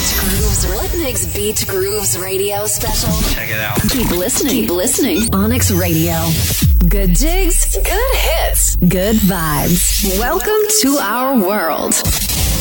Beach Grooves, Litnick's Beach Grooves radio special. Check it out. Keep listening. Keep listening. Onyx Radio. Good jigs, good hits, good vibes. Welcome to our world.